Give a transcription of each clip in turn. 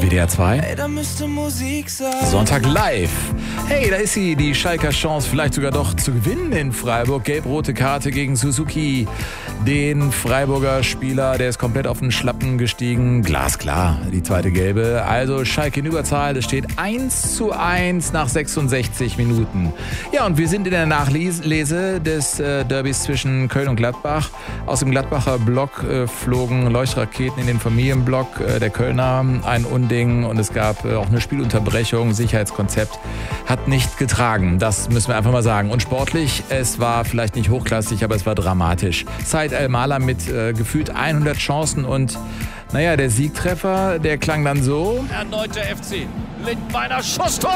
WDR 2. Ey, da müsste Musik sein. Sonntag live. Hey, da ist sie, die Schalker Chance vielleicht sogar doch zu gewinnen in Freiburg. Gelb-rote Karte gegen Suzuki. Den Freiburger Spieler, der ist komplett auf den Schlappen gestiegen. Glasklar, die zweite gelbe. Also Schalke in Überzahl. Es steht 1:1 nach 66 Minuten. Ja, und wir sind in der Nachlese des Derbys zwischen Köln und Gladbach. Aus dem Gladbacher Block flogen Leuchtraketen in den Familienblock der Kölner. Ein Unding und es gab auch eine Spielunterbrechung. Sicherheitskonzept hat nicht getragen. Das müssen wir einfach mal sagen. Und sportlich, es war vielleicht nicht hochklassig, aber es war dramatisch. Said El-Mala mit gefühlt 100 Chancen und naja, der Siegtreffer, der klang dann so. Erneuter FC. Lindbeiner Schusstor!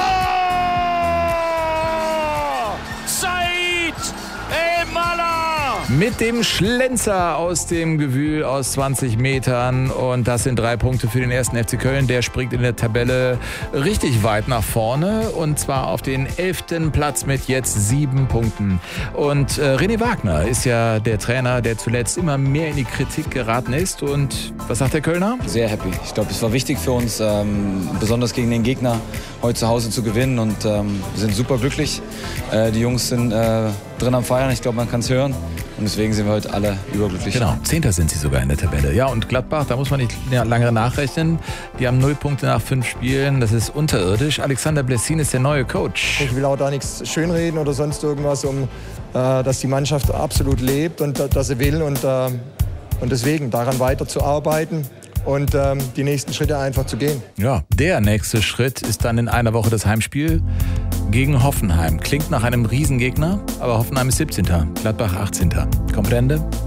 Said El-Mala! Mit dem Schlenzer aus dem Gewühl aus 20 Metern. Und das sind 3 Punkte für den 1. FC Köln. Der springt in der Tabelle richtig weit nach vorne. Und zwar auf den 11. Platz mit jetzt 7 Punkten. Und René Wagner ist ja der Trainer, der zuletzt immer mehr in die Kritik geraten ist. Und was sagt der Kölner? Sehr happy. Ich glaube, es war wichtig für uns, besonders gegen den Gegner heute zu Hause zu gewinnen. Und wir sind super glücklich. Die Jungs sind drin am Feiern. Ich glaube, man kann es hören. Und deswegen sind wir heute alle überglücklich. Genau, 10. sind sie sogar in der Tabelle. Ja, und Gladbach, da muss man nicht lange nachrechnen. Die haben 0 Punkte nach 5 Spielen. Das ist unterirdisch. Alexander Blessin ist der neue Coach. Ich will auch da nichts schönreden oder sonst irgendwas, dass die Mannschaft absolut lebt und dass sie will. Und deswegen daran weiterzuarbeiten und die nächsten Schritte einfach zu gehen. Ja, der nächste Schritt ist dann in einer Woche das Heimspiel gegen Hoffenheim. Klingt nach einem Riesengegner, aber Hoffenheim ist 17. Gladbach 18. Kommt Ende?